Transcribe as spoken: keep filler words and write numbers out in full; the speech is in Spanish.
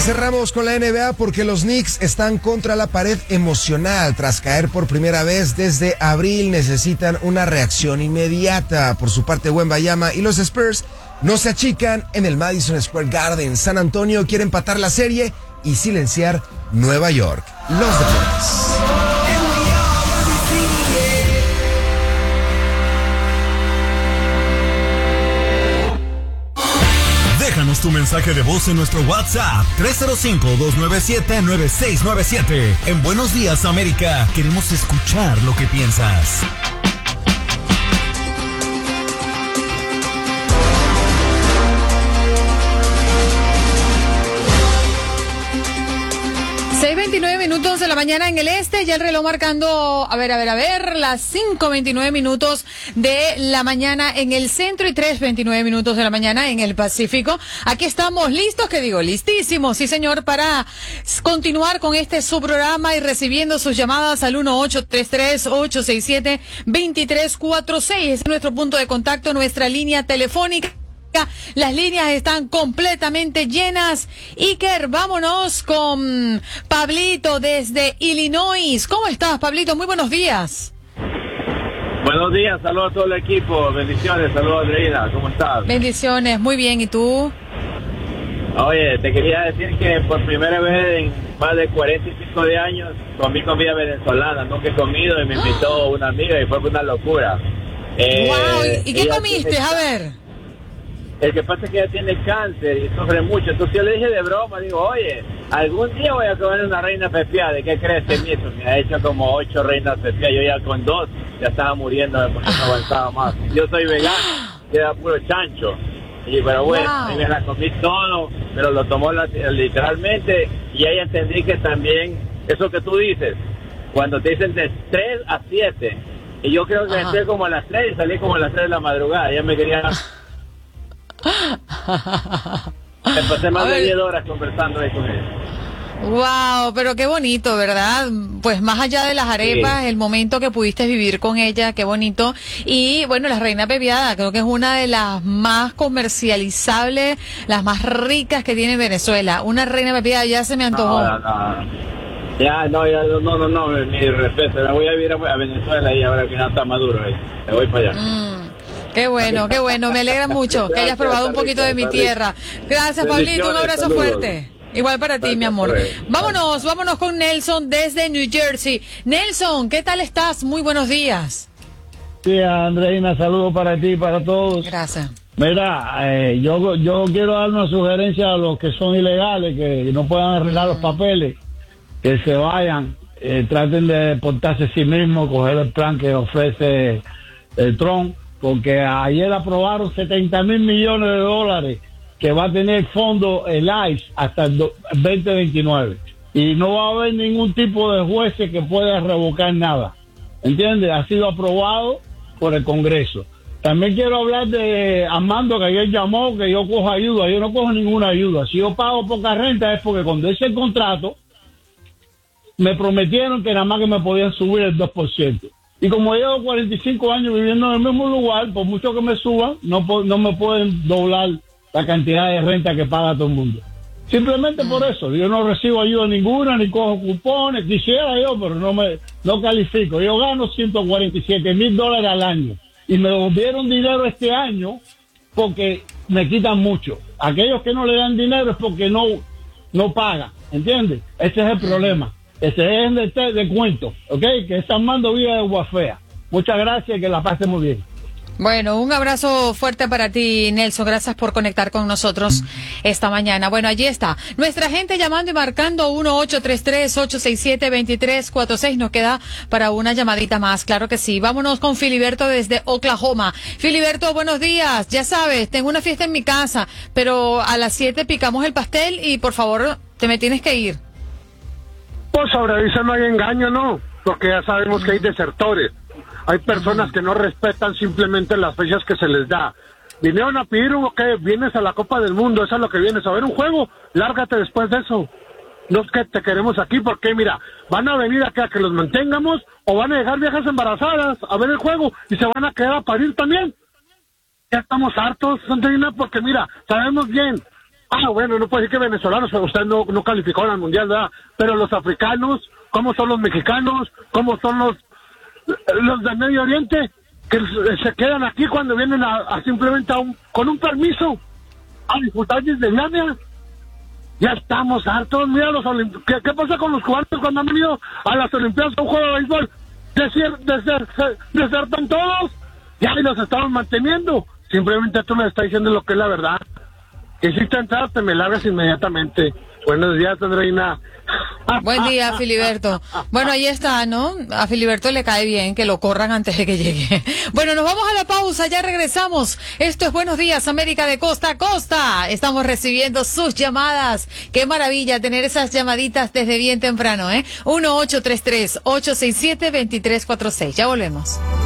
cerramos con la N B A porque los Knicks están contra la pared emocional. Tras caer por primera vez desde abril, necesitan una reacción inmediata. Por su parte, Wembanyama y los Spurs no se achican en el Madison Square Garden. San Antonio quiere empatar la serie y silenciar Nueva York. Los deportes. Déjanos tu mensaje de voz en nuestro WhatsApp tres cero cinco, dos nueve siete, nueve seis nueve siete. En Buenos Días, América, queremos escuchar lo que piensas. seis veintinueve minutos de la mañana en el este, ya el reloj marcando, a ver, a ver, a ver, las cinco veintinueve minutos de la mañana en el centro y tres veintinueve minutos de la mañana en el Pacífico. Aquí estamos listos, que digo, listísimos, sí señor, para continuar con este su programa y recibiendo sus llamadas al uno ocho tres tres, ocho seis siete, dos tres cuatro seis. Es nuestro punto de contacto, nuestra línea telefónica. Las líneas están completamente llenas. Iker, vámonos con Pablito desde Illinois. ¿Cómo estás, Pablito? Muy buenos días. Buenos días, saludos a todo el equipo. Bendiciones, saludos, Andreina. ¿Cómo estás? Bendiciones, muy bien. ¿Y tú? Oye, te quería decir que por primera vez en más de cuarenta y cinco de años comí comida venezolana. Nunca he comido y me invitó una amiga y fue una locura. Eh, wow, ¿y qué comiste? Tiene... A ver. El que pasa es que ella tiene cáncer y sufre mucho. Entonces yo le dije de broma, digo, oye, algún día voy a comer una reina pepiada. ¿De qué crees que me hizo? Me ha hecho como ocho reinas pepiadas. Yo ya con dos ya estaba muriendo porque no avanzaba más. Yo soy vegano, queda puro chancho. Y pero bueno, wow. Ahí me la comí todo, pero lo tomó la, literalmente. Y ahí entendí que también, eso que tú dices, cuando te dicen de tres a siete, y yo creo que Ajá. entré como a las tres y salí como a las tres de la madrugada. Ya me quería... Me pasé más de diez horas conversando ahí con él. Wow, pero qué bonito, ¿verdad? Pues más allá de las arepas, sí. El momento que pudiste vivir con ella, qué bonito. Y bueno, la reina pepiada, creo que es una de las más comercializables, las más ricas que tiene Venezuela. Una reina pepiada ya se me antojó. No, no, no. Ya, no, ya, no, no, no, mi, mi respeto. Me voy a vivir a Venezuela y ahora al final está maduro ahí. Me voy para allá. Mm. Qué bueno, qué bueno, me alegra mucho que hayas probado un poquito de mi tierra. Gracias, Pablito, un abrazo fuerte. Igual para ti, mi amor. Vámonos, vámonos con Nelson desde New Jersey. Nelson, ¿qué tal estás? Muy buenos días. Sí, Andreina, saludos para ti y para todos. Gracias. Mira, eh, yo, yo quiero dar una sugerencia a los que son ilegales, que no puedan arreglar los papeles, que se vayan, eh, traten de portarse a sí mismos, coger el plan que ofrece el Trump. Porque ayer aprobaron setenta mil millones de dólares que va a tener fondo el I C E hasta el veinte veintinueve. Y no va a haber ningún tipo de jueces que pueda revocar nada. ¿Entiendes? Ha sido aprobado por el Congreso. También quiero hablar de Armando, que ayer llamó, que yo cojo ayuda. Yo no cojo ninguna ayuda. Si yo pago poca renta es porque cuando hice el contrato me prometieron que nada más que me podían subir el dos por ciento. Y como llevo cuarenta y cinco años viviendo en el mismo lugar, por mucho que me suban, no, no me pueden doblar la cantidad de renta que paga todo el mundo. Simplemente por eso. Yo no recibo ayuda ninguna, ni cojo cupones. Quisiera yo, pero no me no califico. Yo gano ciento cuarenta y siete mil dólares al año. Y me devolvieron dinero este año porque me quitan mucho. Aquellos que no le dan dinero es porque no, no pagan. ¿Entiendes? Ese es el problema. Ese es el de, de cuento, ¿ok? Que es Armando Villa de Guafea. Muchas gracias y que la pase muy bien. Bueno, un abrazo fuerte para ti, Nelson. Gracias por conectar con nosotros esta mañana. Bueno, allí está. Nuestra gente llamando y marcando uno ocho tres tres, ocho seis siete, dos tres cuatro seis. Nos queda para una llamadita más. Claro que sí. Vámonos con Filiberto desde Oklahoma. Filiberto, buenos días. Ya sabes, tengo una fiesta en mi casa, pero a las siete picamos el pastel y por favor, te me tienes que ir. Pues sobre eso no hay engaño, ¿no? Porque ya sabemos que hay desertores. Hay personas que no respetan simplemente las fechas que se les da. Vinieron a pedir un, ¿qué? Vienes a la Copa del Mundo, eso es lo que vienes a ver, un juego, lárgate después de eso. No es que te queremos aquí, porque mira, van a venir acá a que los mantengamos, o van a dejar viejas embarazadas a ver el juego, y se van a quedar a parir también. Ya estamos hartos, Sandrina, porque mira, sabemos bien Ah, bueno, no puede decir que venezolanos, usted no, no calificó al mundial, ¿verdad? Pero los africanos, ¿cómo son los mexicanos? ¿Cómo son los, los del Medio Oriente? Que se quedan aquí cuando vienen a, a simplemente a un, con un permiso a disfrutar de Islandia. Ya estamos hartos, mira los olimp... ¿Qué, ¿Qué pasa con los cubanos cuando han venido a las Olimpiadas a un juego de béisbol? Deser, deser, desertan todos, ya y los estamos manteniendo. Simplemente tú me estás diciendo lo que es la verdad. Quisiste entrar, te me largas inmediatamente. Buenos días, Andreina. Buen día, Filiberto. Bueno, ahí está, ¿no? A Filiberto le cae bien que lo corran antes de que llegue. Bueno, nos vamos a la pausa, ya regresamos. Esto es Buenos Días, América de costa a costa. Estamos recibiendo sus llamadas. Qué maravilla tener esas llamaditas desde bien temprano, ¿eh? uno ocho tres tres, ocho seis siete, dos tres cuatro seis. Ya volvemos.